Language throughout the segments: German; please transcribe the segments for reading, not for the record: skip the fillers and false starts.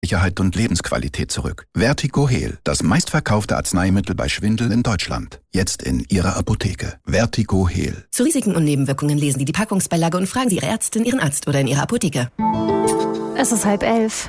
Sicherheit und Lebensqualität zurück. Vertigo-Heal, das meistverkaufte Arzneimittel bei Schwindel in Deutschland. Jetzt in Ihrer Apotheke. Vertigo-Heal. Zu Risiken und Nebenwirkungen lesen Sie die Packungsbeilage und fragen Sie Ihre Ärztin, Ihren Arzt oder in Ihrer Apotheke. Es ist 10:30.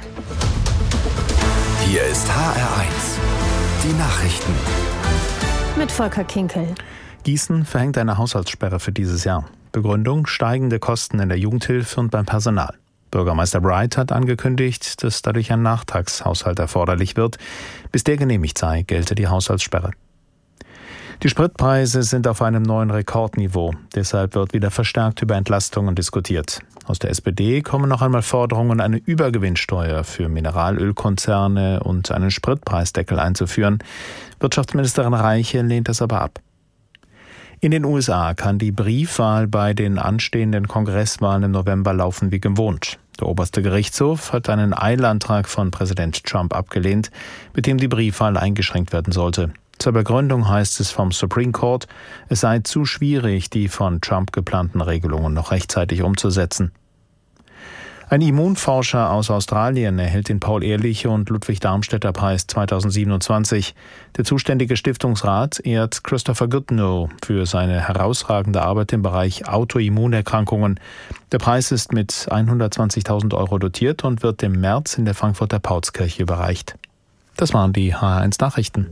Hier ist HR1. Die Nachrichten. Mit Volker Kinkel. Gießen verhängt eine Haushaltssperre für dieses Jahr. Begründung: steigende Kosten in der Jugendhilfe und beim Personal. Bürgermeister Bright hat angekündigt, dass dadurch ein Nachtragshaushalt erforderlich wird. Bis der genehmigt sei, gelte die Haushaltssperre. Die Spritpreise sind auf einem neuen Rekordniveau. Deshalb wird wieder verstärkt über Entlastungen diskutiert. Aus der SPD kommen noch einmal Forderungen, eine Übergewinnsteuer für Mineralölkonzerne und einen Spritpreisdeckel einzuführen. Wirtschaftsministerin Reiche lehnt das aber ab. In den USA kann die Briefwahl bei den anstehenden Kongresswahlen im November laufen wie gewohnt. Der oberste Gerichtshof hat einen Eilantrag von Präsident Trump abgelehnt, mit dem die Briefwahl eingeschränkt werden sollte. Zur Begründung heißt es vom Supreme Court, es sei zu schwierig, die von Trump geplanten Regelungen noch rechtzeitig umzusetzen. Ein Immunforscher aus Australien erhält den Paul-Ehrlich- und Ludwig-Darmstädter-Preis 2027. Der zuständige Stiftungsrat ehrt Christopher Goodnow für seine herausragende Arbeit im Bereich Autoimmunerkrankungen. Der Preis ist mit 120.000 € dotiert und wird im März in der Frankfurter Paulskirche überreicht. Das waren die HR1 Nachrichten.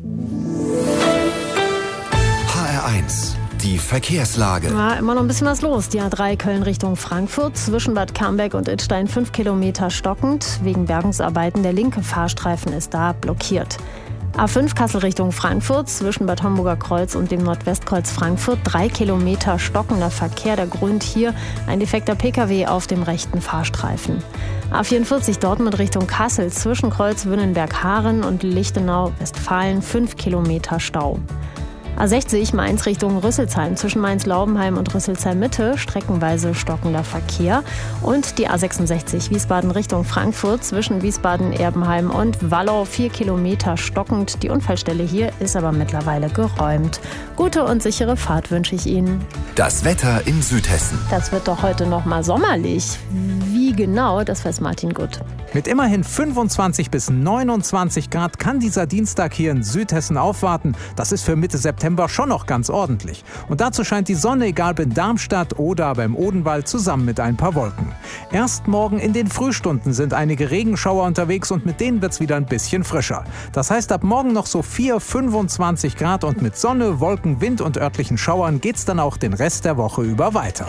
HR1. Die Verkehrslage. Ja, immer noch ein bisschen was los. Die A3 Köln Richtung Frankfurt, zwischen Bad Camberg und Idstein 5 Kilometer stockend. Wegen Bergungsarbeiten, der linke Fahrstreifen ist da blockiert. A5 Kassel Richtung Frankfurt, zwischen Bad Homburger Kreuz und dem Nordwestkreuz Frankfurt 3 Kilometer stockender Verkehr. Der Grund hier ein defekter Pkw auf dem rechten Fahrstreifen. A44 Dortmund Richtung Kassel, zwischen Kreuz Wünnenberg-Haaren und Lichtenau Westfalen 5 Kilometer Stau. A60 Mainz Richtung Rüsselsheim, zwischen Mainz-Laubenheim und Rüsselsheim-Mitte streckenweise stockender Verkehr. Und die A66 Wiesbaden Richtung Frankfurt, zwischen Wiesbaden-Erbenheim und Wallau 4 Kilometer stockend. Die Unfallstelle hier ist aber mittlerweile geräumt. Gute und sichere Fahrt wünsche ich Ihnen. Das Wetter in Südhessen. Das wird doch heute noch mal sommerlich. Wie genau, das weiß Martin Gutt. Mit immerhin 25 bis 29 Grad kann dieser Dienstag hier in Südhessen aufwarten. Das ist für Mitte September schon noch ganz ordentlich. Und dazu scheint die Sonne, egal ob in Darmstadt oder aber im Odenwald, zusammen mit ein paar Wolken. Erst morgen in den Frühstunden sind einige Regenschauer unterwegs und mit denen wird es wieder ein bisschen frischer. Das heißt, ab morgen noch so 25 Grad und mit Sonne, Wolken, Wind und örtlichen Schauern geht's dann auch den Rest der Woche über weiter.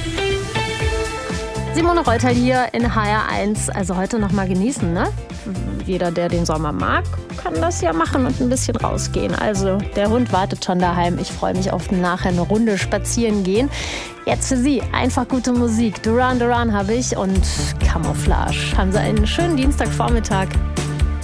Simone Reuter hier in HR1. Also heute noch mal genießen, ne? Jeder, der den Sommer mag, kann das ja machen und ein bisschen rausgehen. Also der Hund wartet schon daheim. Ich freue mich auf nachher eine Runde spazieren gehen. Jetzt für Sie einfach gute Musik. Duran Duran habe ich und Camouflage. Haben Sie einen schönen Dienstagvormittag.